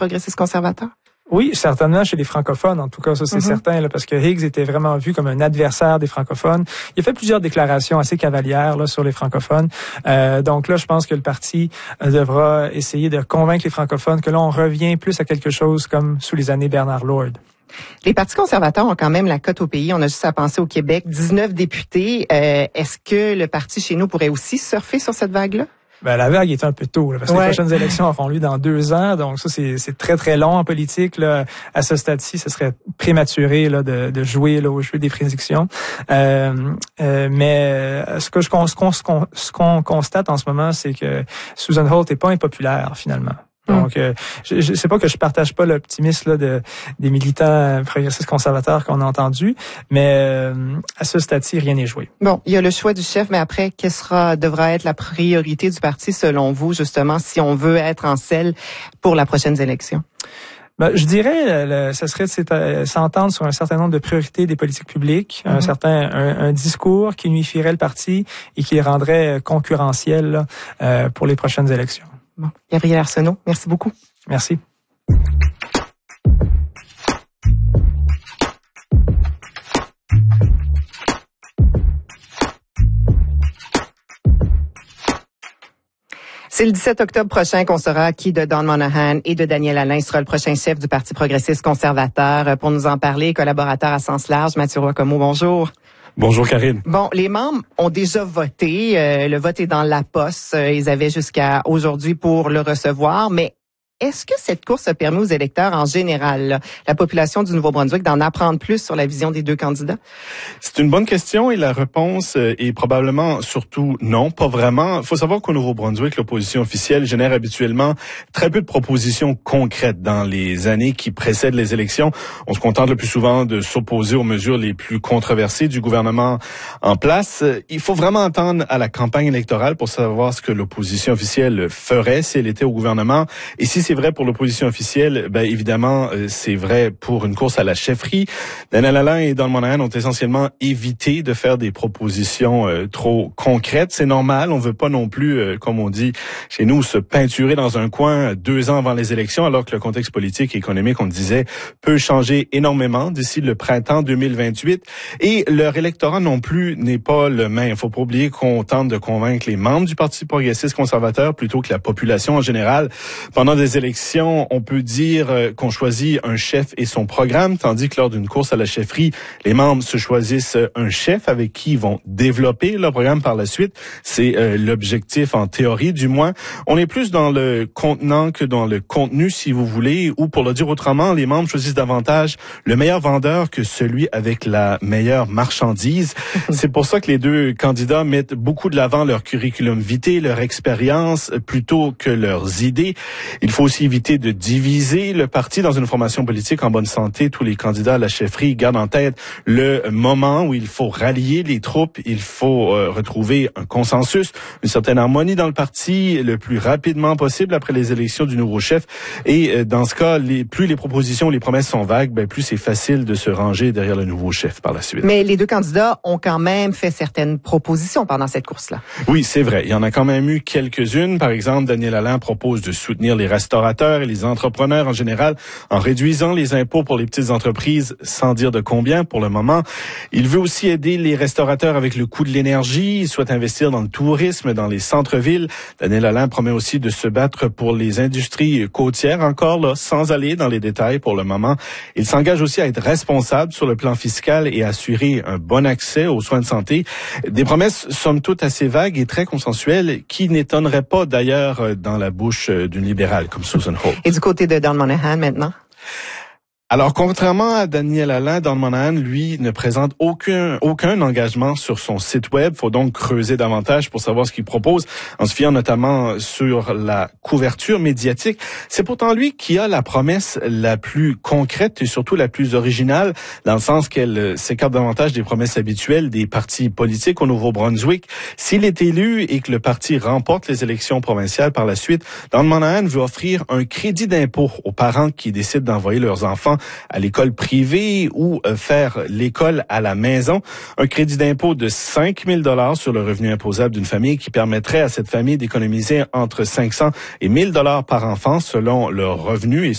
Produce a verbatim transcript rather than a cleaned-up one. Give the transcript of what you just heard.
progressiste conservateur? Oui, certainement chez les francophones. En tout cas, ça c'est mm-hmm. certain, là, parce que Higgs était vraiment vu comme un adversaire des francophones. Il a fait plusieurs déclarations assez cavalières là, sur les francophones. Euh, donc là, je pense que le parti euh, devra essayer de convaincre les francophones que là, on revient plus à quelque chose comme sous les années Bernard Lord. Les partis conservateurs ont quand même la cote au pays. On a juste à penser au Québec. dix-neuf députés. Euh, est-ce que le parti chez nous pourrait aussi surfer sur cette vague-là? Ben, la vague est un peu tôt, là, parce que ouais. les prochaines élections auront lieu dans deux ans. Donc, ça, c'est, c'est très, très long en politique, là. À ce stade-ci, ce serait prématuré, là, de, de jouer, là, au jeu des prédictions. Euh, euh, mais, ce que je, ce qu'on, ce qu'on, ce qu'on constate en ce moment, c'est que Susan Holt est pas impopulaire, finalement. Donc, euh, je, je sais pas que je partage pas l'optimisme là de des militants progressistes conservateurs qu'on a entendus, mais euh, à ce stade-ci, rien n'est joué. Bon, il y a le choix du chef, mais après, quelle sera devra être la priorité du parti selon vous, justement, si on veut être en selle pour la prochaine élection? Ben, je dirais, le, ça serait de s'entendre sur un certain nombre de priorités des politiques publiques, mm-hmm. un certain un, un discours qui unifierait le parti et qui les rendrait concurrentiels là, euh, pour les prochaines élections. Bon, Gabriel Arsenault, merci beaucoup. Merci. C'est le dix-sept octobre prochain qu'on saura qui de Don Monahan et de Daniel Alain sera le prochain chef du Parti progressiste conservateur. Pour nous en parler, collaborateur à Sens Large, Mathieu Roy-Comeau, bonjour. Bonjour Karine. Bon, les membres ont déjà voté. Euh, le vote est dans la poste. Euh, ils avaient jusqu'à aujourd'hui pour le recevoir. Mais est-ce que cette course a permis aux électeurs en général, là, la population du Nouveau-Brunswick, d'en apprendre plus sur la vision des deux candidats? C'est une bonne question et la réponse est probablement surtout non, pas vraiment. Il faut savoir qu'au Nouveau-Brunswick, l'opposition officielle génère habituellement très peu de propositions concrètes dans les années qui précèdent les élections. On se contente le plus souvent de s'opposer aux mesures les plus controversées du gouvernement en place. Il faut vraiment attendre à la campagne électorale pour savoir ce que l'opposition officielle ferait si elle était au gouvernement. Et si c'est C'est vrai pour l'opposition officielle, ben évidemment, c'est vrai pour une course à la chefferie. Daniel Alain et Don Monahan ont essentiellement évité de faire des propositions euh, trop concrètes. C'est normal, on veut pas non plus, euh, comme on dit chez nous, se peinturer dans un coin deux ans avant les élections, alors que le contexte politique et économique, on le disait, peut changer énormément d'ici le printemps deux mille vingt-huit. Et leur électorat non plus n'est pas le même. Il faut pas oublier qu'on tente de convaincre les membres du Parti progressiste conservateur plutôt que la population en général. Pendant des élections, on peut dire qu'on choisit un chef et son programme, tandis que lors d'une course à la chefferie, les membres se choisissent un chef avec qui ils vont développer leur programme par la suite. C'est euh, l'objectif en théorie, du moins. On est plus dans le contenant que dans le contenu, si vous voulez, ou pour le dire autrement, les membres choisissent davantage le meilleur vendeur que celui avec la meilleure marchandise. C'est pour ça que les deux candidats mettent beaucoup de l'avant leur curriculum vitae, leur expérience, plutôt que leurs idées. Il faut aussi éviter de diviser le parti dans une formation politique en bonne santé. Tous les candidats à la chefferie gardent en tête le moment où il faut rallier les troupes, il faut euh, retrouver un consensus, une certaine harmonie dans le parti le plus rapidement possible après les élections du nouveau chef. Et euh, dans ce cas, les, plus les propositions, les promesses sont vagues, ben, plus c'est facile de se ranger derrière le nouveau chef par la suite. Mais les deux candidats ont quand même fait certaines propositions pendant cette course-là. Oui, c'est vrai. Il y en a quand même eu quelques-unes. Par exemple, Daniel Alain propose de soutenir les restaurateurs et les entrepreneurs en général en réduisant les impôts pour les petites entreprises sans dire de combien pour le moment. Il veut aussi aider les restaurateurs avec le coût de l'énergie. Il souhaite investir dans le tourisme, dans les centres-villes. Daniel Alain promet aussi de se battre pour les industries côtières encore, là, sans aller dans les détails pour le moment. Il s'engage aussi à être responsable sur le plan fiscal et à assurer un bon accès aux soins de santé. Des promesses somme toute assez vagues et très consensuelles qui n'étonneraient pas d'ailleurs dans la bouche d'une libérale comme Susan Holt. Et du côté de Don Monahan maintenant? Alors, contrairement à Daniel Alain, Don Monahan, lui, ne présente aucun aucun engagement sur son site web. Faut donc creuser davantage pour savoir ce qu'il propose, en se fiant notamment sur la couverture médiatique. C'est pourtant lui qui a la promesse la plus concrète et surtout la plus originale, dans le sens qu'elle s'écarte davantage des promesses habituelles des partis politiques au Nouveau-Brunswick. S'il est élu et que le parti remporte les élections provinciales par la suite, Don Monahan veut offrir un crédit d'impôt aux parents qui décident d'envoyer leurs enfants à l'école privée ou euh, faire l'école à la maison. Un crédit d'impôt de cinq mille dollars sur le revenu imposable d'une famille qui permettrait à cette famille d'économiser entre cinq cents et mille dollars par enfant selon leur revenu et